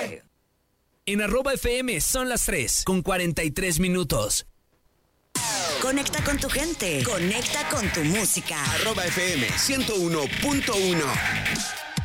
En @FM son las 3:43. Conecta con tu gente. Conecta con tu música. @FM 101.1.